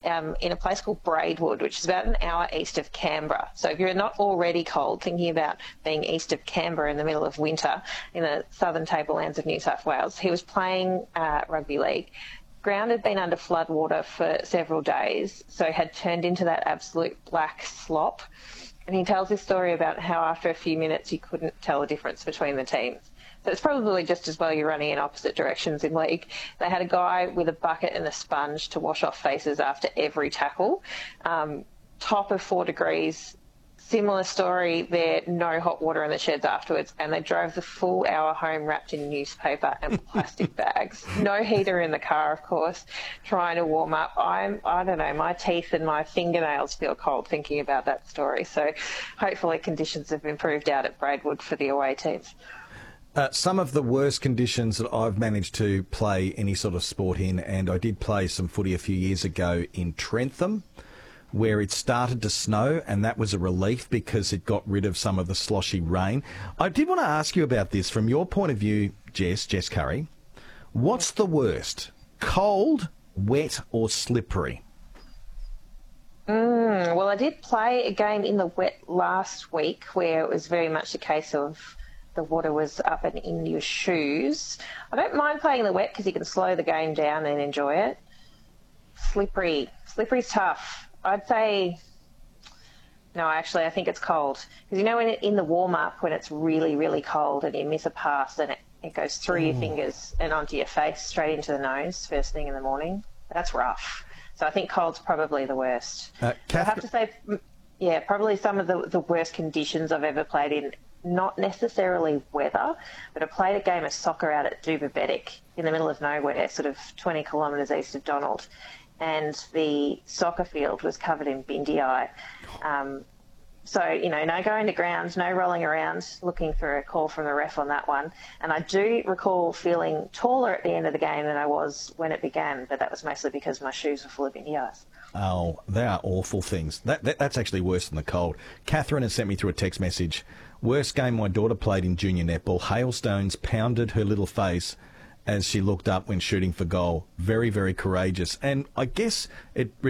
in a place called Braidwood, which is about an hour east of Canberra. So if you're not already cold, thinking about being east of Canberra in the middle of winter in the southern tablelands of New South Wales, he was playing rugby league. Ground had been under floodwater for several days, so had turned into that absolute black slop. And he tells this story about how after a few minutes you couldn't tell the difference between the teams. So it's probably just as well you're running in opposite directions in league. They had a guy with a bucket and a sponge to wash off faces after every tackle. Top of 4 degrees. Similar story there, no hot water in the sheds afterwards, and they drove the full hour home wrapped in newspaper and plastic bags. No heater in the car, of course, trying to warm up. I don't know, my teeth and my fingernails feel cold thinking about that story. So hopefully conditions have improved out at Braidwood for the away teams. Some of the worst conditions that I've managed to play any sort of sport in, and I did play some footy a few years ago in Trentham, where it started to snow, and that was a relief because it got rid of some of the sloshy rain. I did want to ask you about this from your point of view, Jess Curry. What's the worst, cold, wet or slippery? Well, I did play a game in the wet last week where it was very much a case of the water was up and in your shoes. I don't mind playing in the wet because you can slow the game down and enjoy it. Slippery's tough. I'd say, no, actually, I think it's cold. Because, you know, when in the warm-up, when it's really, really cold and you miss a pass and it goes through your fingers and onto your face, straight into the nose, first thing in the morning, that's rough. So I think cold's probably the worst. I have to say, yeah, probably some of the worst conditions I've ever played in, not necessarily weather, but I played a game of soccer out at Duberbetic in the middle of nowhere, sort of 20 kilometres east of Donald. And the soccer field was covered in bindi. So, you know, no going to ground, no rolling around, looking for a call from the ref on that one. And I do recall feeling taller at the end of the game than I was when it began, but that was mostly because my shoes were full of bindi. Oh, they are awful things. That's actually worse than the cold. Catherine has sent me through a text message. Worst game my daughter played in junior netball. Hailstones pounded her little face as she looked up when shooting for goal. Very, very courageous. And I guess it